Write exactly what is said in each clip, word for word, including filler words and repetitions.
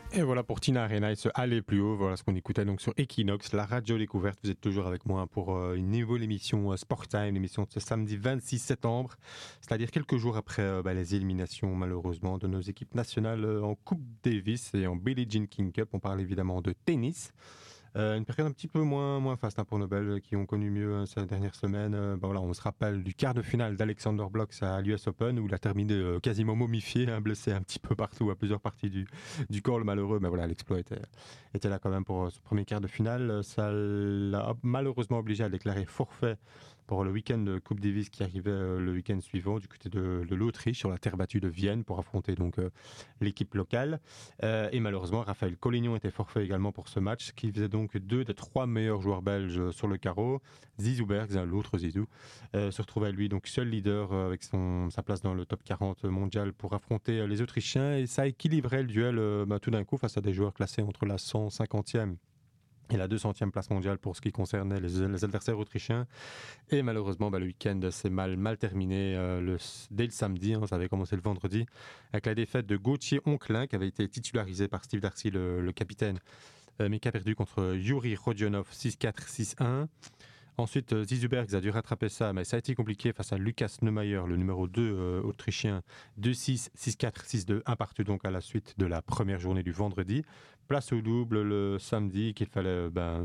Et voilà pour Tina Arena et se aller plus haut. Voilà ce qu'on écoutait donc sur Equinox, la radio découverte. Vous êtes toujours avec moi pour euh, une nouvelle émission euh, Sport Time, l'émission de ce samedi vingt-six septembre, c'est-à-dire quelques jours après euh, bah, les éliminations malheureusement de nos équipes nationales euh, en Coupe Davis et en Billie Jean King Cup. On parle évidemment de tennis. Euh, une période un petit peu moins, moins faste hein, pour nos Belges qui ont connu mieux hein, ces dernières semaines. Euh, bah, voilà, on se rappelle du quart de finale d'Alexander Blocks à l'U S Open où il a terminé euh, quasiment momifié, hein, blessé un petit peu partout à plusieurs parties du, du corps, le malheureux. Mais voilà, l'exploit était, était là quand même pour euh, ce premier quart de finale. Ça l'a malheureusement obligé à déclarer forfait pour le week-end de Coupe Davis qui arrivait euh, le week-end suivant du côté de, de l'Autriche sur la terre battue de Vienne pour affronter donc euh, l'équipe locale. Euh, et malheureusement, Raphaël Collignon était forfait également pour ce match, qui faisait donc deux des trois meilleurs joueurs belges sur le carreau. Zizou Bergs, l'autre Zizou, euh, se retrouvait lui donc seul leader euh, avec son, sa place dans le top quarante mondial pour affronter euh, les Autrichiens. Et ça équilibrait le duel euh, bah, tout d'un coup face à des joueurs classés entre la cent cinquantième et la deux centième place mondiale pour ce qui concernait les, les adversaires autrichiens. Et malheureusement, bah, le week-end s'est mal, mal terminé euh, le, dès le samedi. Hein, ça avait commencé le vendredi avec la défaite de Gauthier Oncelin qui avait été titularisé par Steve Darcy, le, le capitaine, euh, mais qui a perdu contre Yuri Rodionov six quatre six un. Ensuite, euh, Zizou Bergs a dû rattraper ça, mais ça a été compliqué face à Lukas Neumayer, le numéro deux euh, autrichien, deux six, six quatre, six deux, un partout donc à la suite de la première journée du vendredi. Place au double le samedi qu'il fallait ben,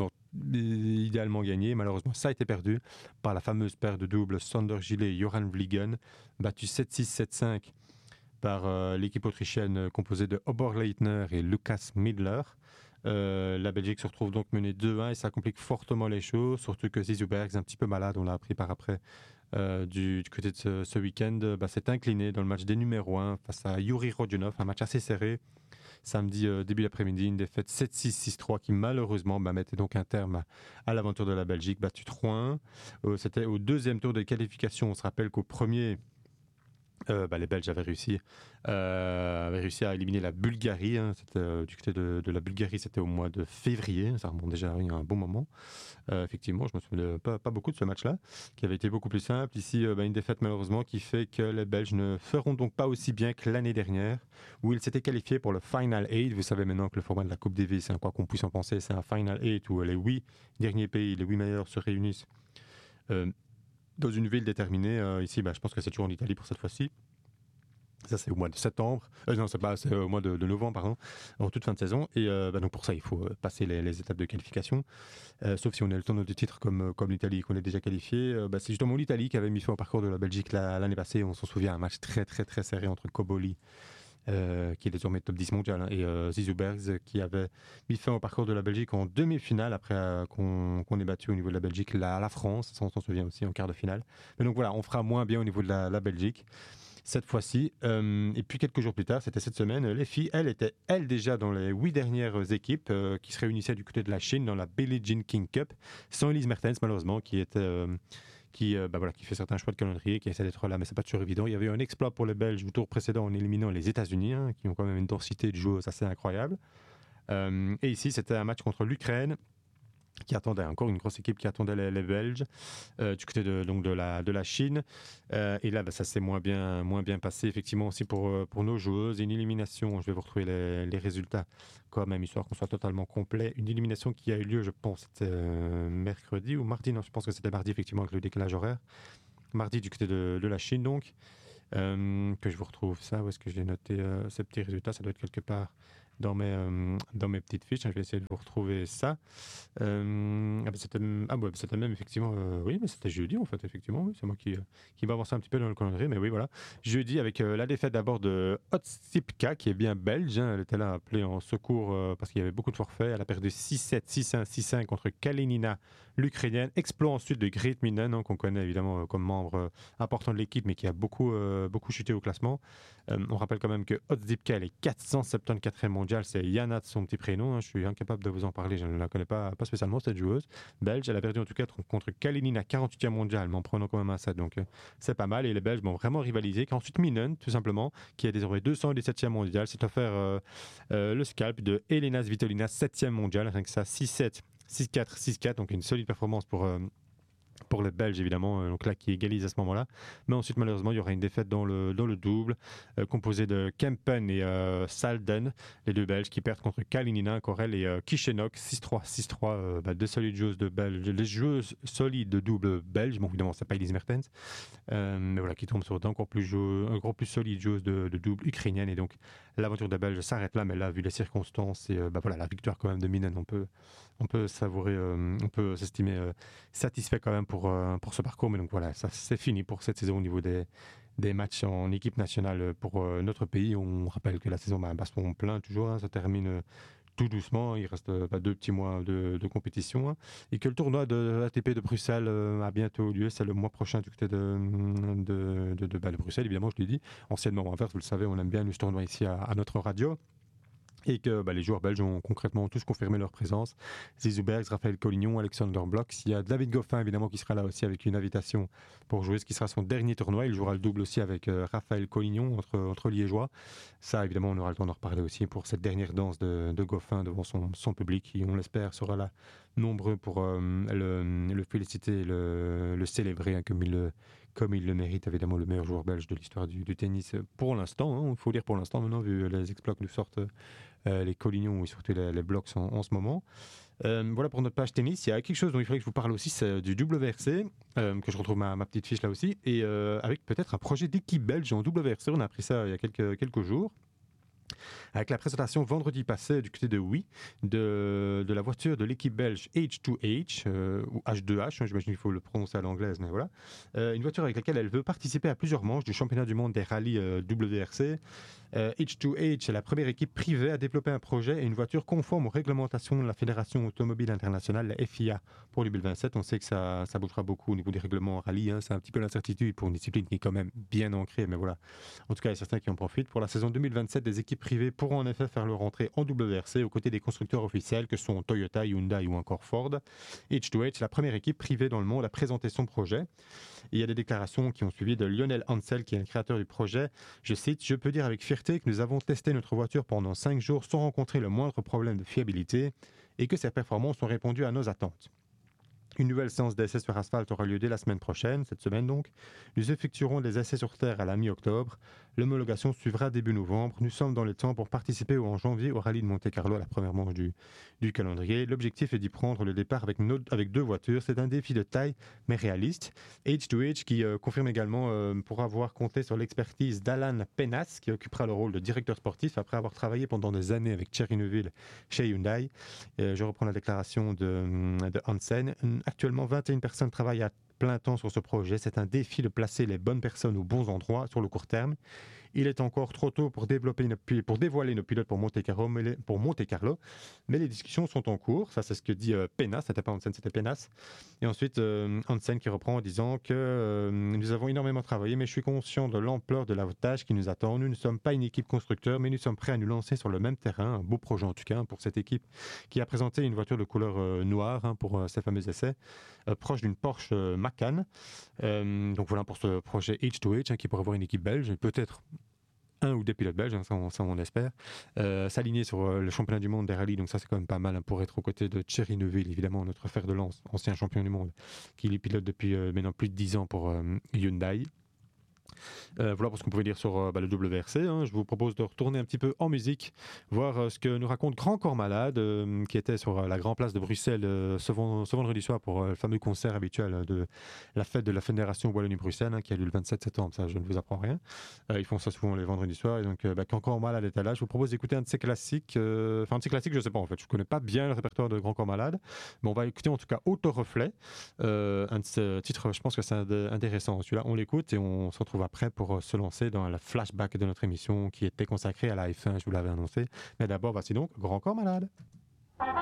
idéalement gagner. Malheureusement, ça a été perdu par la fameuse paire de doubles Sander Gillet et Joran Vliegen, battu sept six, sept cinq par euh, l'équipe autrichienne composée de Oberleitner et Lukas Midler. Euh, la Belgique se retrouve donc menée deux un et ça complique fortement les choses, surtout que Zizou Bergs, un petit peu malade, on l'a appris par après, euh, du, du côté de ce, ce week-end, bah, s'est incliné dans le match des numéros un face à Yuri Rodionov, un match assez serré. Samedi, euh, début d'après-midi, une défaite sept six, six trois qui malheureusement bah, mettait donc un terme à, à l'aventure de la Belgique, battu trois un. Euh, c'était au deuxième tour de qualification. On se rappelle qu'au premier... Euh, bah, les Belges avaient réussi, euh, avaient réussi à éliminer la Bulgarie. Hein. C'était, euh, du côté de, de la Bulgarie, c'était au mois de février. Ça remonte déjà il y a un bon moment. Euh, effectivement, je me souviens de, pas, pas beaucoup de ce match-là, qui avait été beaucoup plus simple. Ici, euh, bah, une défaite malheureusement qui fait que les Belges ne feront donc pas aussi bien que l'année dernière, où ils s'étaient qualifiés pour le Final eight. Vous savez maintenant que le format de la Coupe Davis, hein, quoi qu'on puisse en penser, c'est un Final eight où les huit derniers pays, les huit meilleurs se réunissent. Euh, dans une ville déterminée. Euh, ici, bah, je pense que c'est toujours en Italie pour cette fois-ci. Ça, c'est au mois de septembre. Euh, non, c'est pas, c'est au mois de, de novembre, pardon, en toute fin de saison. Et euh, bah, donc pour ça, il faut passer les, les étapes de qualification. Euh, sauf si on a le temps de titres comme, comme l'Italie, qu'on est déjà qualifié. Euh, bah, c'est justement l'Italie qui avait mis fin au parcours de la Belgique la, l'année passée. On s'en souvient, un match très, très, très serré entre Koboli, Euh, qui est désormais top dix mondial, hein, et euh, Zizou Bergs qui avait mis fin au parcours de la Belgique en demi-finale après euh, qu'on, qu'on ait battu au niveau de la Belgique la, la France, ça on s'en souvient aussi en quart de finale. Mais donc voilà, on fera moins bien au niveau de la, la Belgique cette fois-ci. Euh, et puis quelques jours plus tard, c'était cette semaine, les filles, elles étaient elles déjà dans les huit dernières équipes euh, qui se réunissaient du côté de la Chine dans la Billie Jean King Cup, sans Elise Mertens malheureusement qui était... Euh, qui, euh, bah voilà, qui fait certains choix de calendrier, qui essaie d'être là, mais c'est pas toujours évident. Il y avait eu un exploit pour les Belges au tour précédent en éliminant les États-Unis, hein, qui ont quand même une densité de joueuses assez incroyable. Euh, et ici, c'était un match contre l'Ukraine, qui attendait encore une grosse équipe qui attendait les, les Belges euh, du côté de, donc de, la, de la Chine. Euh, et là, bah, ça s'est moins bien, moins bien passé, effectivement, aussi pour, pour nos joueuses. Une élimination, je vais vous retrouver les, les résultats quand même, histoire qu'on soit totalement complet. Une élimination qui a eu lieu, je pense, c'était euh, mercredi ou mardi. Non, je pense que c'était mardi, effectivement, avec le décalage horaire. Mardi du côté de, de la Chine, donc. Euh, que je vous retrouve ça, où est-ce que j'ai noté euh, ces petits résultats? Ça doit être quelque part dans mes, euh, dans mes petites fiches. Je vais essayer de vous retrouver ça. Euh, ah, bah c'était, ah bah, c'était même effectivement, euh, oui, mais c'était jeudi en fait, effectivement. Oui, c'est moi qui, euh, qui va avancer un petit peu dans le calendrier, mais oui, voilà. Jeudi avec euh, la défaite d'abord de Otsipka, qui est bien belge. Hein, elle était là appelée en secours euh, parce qu'il y avait beaucoup de forfaits. Elle a perdu six sept, six un, six cinq contre Kalinina, l'Ukrainienne. Exploit ensuite de Greet Minen, hein, qu'on connaît évidemment euh, comme membre euh, important de l'équipe, mais qui a beaucoup, euh, beaucoup chuté au classement. Euh, on rappelle quand même que Otsipka, elle est quatre cent soixante-quatrième mondiale. C'est Yana de son petit prénom. Hein, je suis incapable de vous en parler. Je ne la connais pas, pas spécialement, cette joueuse belge. Elle a perdu en tout cas contre Kalinina, quarante-huitième mondiale, mais en prenant quand même un set. Donc euh, c'est pas mal. Et les Belges vont vraiment rivaliser. Ensuite, Minen, tout simplement, qui est désormais deux cent dix-septième mondiale, s'est offert euh, euh, le scalp de Elena Svitolina, septième mondiale. Rien que ça, six sept, six quatre, six quatre. Donc une solide performance pour. Euh, pour les Belges évidemment, euh, donc là qui égalise à ce moment-là. Mais ensuite malheureusement il y aura une défaite dans le, dans le double, euh, composé de Kempen et euh, Salden, les deux Belges qui perdent contre Kalinina, Corel et euh, Kishenok, six trois, six trois, euh, bah, deux solides joueuses de Belges, les joueuses solides de double belge, bon évidemment c'est pas Elise Mertens, euh, mais voilà, qui tombe sur d'encore plus, jou- encore plus solide joueuse de, de double ukrainienne, et donc l'aventure des Belges s'arrête là, mais là vu les circonstances et euh, bah, voilà, la victoire quand même de Minen, on peut, on peut savourer, euh, on peut s'estimer euh, satisfait quand même pour, euh, pour ce parcours, mais donc voilà, ça c'est fini pour cette saison au niveau des, des matchs en équipe nationale pour euh, notre pays. On rappelle que la saison bah, bat son plein toujours, hein, ça termine euh, tout doucement, il reste euh, bah, deux petits mois de, de compétition, hein, et que le tournoi de A T P de Bruxelles euh, a bientôt lieu, c'est le mois prochain du côté de, de, de, de, bah, de Bruxelles, évidemment je l'ai dit, anciennement Anvers, vous le savez, on aime bien ce tournoi ici à, à notre radio. Et que bah, les joueurs belges ont concrètement tous confirmé leur présence. Zizou Bergs, Raphaël Collignon, Alexander Blok. Il y a David Goffin évidemment qui sera là aussi avec une invitation pour jouer ce qui sera son dernier tournoi. Il jouera le double aussi avec euh, Raphaël Collignon entre, entre Liégeois. Ça évidemment on aura le temps d'en reparler aussi pour cette dernière danse de, de Goffin devant son, son public qui on l'espère sera là nombreux pour euh, le, le féliciter et le, le célébrer hein, comme il le comme il le mérite, évidemment le meilleur joueur belge de l'histoire du, du tennis pour l'instant, il hein, faut dire pour l'instant maintenant vu les exploits que nous sortent euh, les Collignons et surtout les, les blocs en, en ce moment. Euh, voilà pour notre page tennis. Il y a quelque chose dont il faudrait que je vous parle aussi, c'est du W R C, euh, que je retrouve ma, ma petite fiche là aussi, et euh, avec peut-être un projet d'équipe belge en W R C, on a appris ça il y a quelques, quelques jours. Avec la présentation vendredi passé du côté de Oui de, de la voiture de l'équipe belge H deux H euh, ou H deux H, hein, j'imagine qu'il faut le prononcer à l'anglaise, mais voilà. Euh, une voiture avec laquelle elle veut participer à plusieurs manches du championnat du monde des rallyes euh, W R C. Euh, H deux H est la première équipe privée à développer un projet et une voiture conforme aux réglementations de la Fédération automobile internationale, la F I A, pour deux mille vingt-sept. On sait que ça, ça bougera beaucoup au niveau des règlements rallye, hein, c'est un petit peu l'incertitude pour une discipline qui est quand même bien ancrée, mais voilà. En tout cas, il y a certains qui en profitent. Pour la saison deux mille vingt-sept, des équipes privées pourront en effet faire leur entrée en W R C aux côtés des constructeurs officiels que sont Toyota, Hyundai ou encore Ford. H deux H, la première équipe privée dans le monde à présenter son projet. Et il y a des déclarations qui ont suivi de Lionel Ansel, qui est le créateur du projet. Je cite, « Je peux dire avec fierté que nous avons testé notre voiture pendant cinq jours sans rencontrer le moindre problème de fiabilité et que ses performances ont répondu à nos attentes. » Une nouvelle séance d'essais sur asphalte aura lieu dès la semaine prochaine, cette semaine donc. Nous effectuerons des essais sur terre à la mi-octobre. L'homologation suivra début novembre. Nous sommes dans le temps pour participer en janvier au rallye de Monte-Carlo, à la première manche du, du calendrier. L'objectif est d'y prendre le départ avec, no- avec deux voitures. C'est un défi de taille, mais réaliste. H deux H qui euh, confirme également euh, pour avoir compté sur l'expertise d'Alan Penas, qui occupera le rôle de directeur sportif après avoir travaillé pendant des années avec Thierry Neuville chez Hyundai. Euh, je reprends la déclaration de, de Hansen. Actuellement, vingt et une personnes travaillent à plein temps sur ce projet. C'est un défi de placer les bonnes personnes aux bons endroits sur le court terme. Il est encore trop tôt pour, développer une, pour dévoiler nos pilotes pour Monte-Carlo, mais les, pour Monte-Carlo, mais les discussions sont en cours. Ça, c'est ce que dit euh, Penas. C'était pas Hansen, c'était Penas. Et ensuite, euh, Hansen qui reprend en disant que euh, nous avons énormément travaillé, mais je suis conscient de l'ampleur de la tâche qui nous attend. Nous ne sommes pas une équipe constructeur, mais nous sommes prêts à nous lancer sur le même terrain. Un beau projet en tout cas pour cette équipe qui a présenté une voiture de couleur euh, noire hein, pour euh, ces fameux essais, euh, proche d'une Porsche euh, Macan. Euh, donc voilà pour ce projet H deux H hein, qui pourrait avoir une équipe belge, peut-être un ou des pilotes belges, hein, ça, on, ça on espère, euh, s'aligner sur euh, le championnat du monde des rallyes, donc ça c'est quand même pas mal hein, pour être aux côtés de Thierry Neuville, évidemment notre fer de lance, ancien champion du monde, qui est pilote depuis euh, maintenant plus de dix ans pour euh, Hyundai. Euh, voilà pour ce qu'on pouvait dire sur euh, bah, le W R C. Hein. Je vous propose de retourner un petit peu en musique, voir euh, ce que nous raconte Grand Corps Malade, euh, qui était sur euh, la Grand Place de Bruxelles euh, ce, vend- ce vendredi soir pour euh, le fameux concert habituel euh, de la fête de la Fédération Wallonie-Bruxelles, hein, qui a lieu le vingt-sept septembre. Ça, je ne vous apprends rien. Euh, ils font ça souvent les vendredis soirs. Et donc, euh, bah, Grand Corps Malade est là. Je vous propose d'écouter un de ses classiques. Euh, enfin, un de ses classiques, je ne sais pas en fait. Je ne connais pas bien le répertoire de Grand Corps Malade. Mais on va écouter en tout cas Auto-Reflet. Euh, un de ses titres, je pense que c'est intéressant. Celui-là, on l'écoute et on se retrouve après pour se lancer dans le flashback de notre émission qui était consacrée à la F un, je vous l'avais annoncé. Mais d'abord, voici donc Grand Corps Malade.